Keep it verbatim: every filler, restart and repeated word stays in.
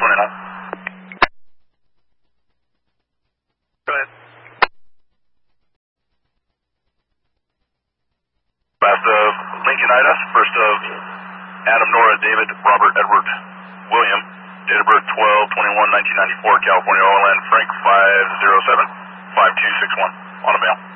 one in. Go ahead. Last of Lincoln Ida, first of Adam, Nora, David, Robert, Edward, William, date of birth twelve twenty-one nineteen ninety-four, California, Overland, Frank five zero seven five two six one, on a mail.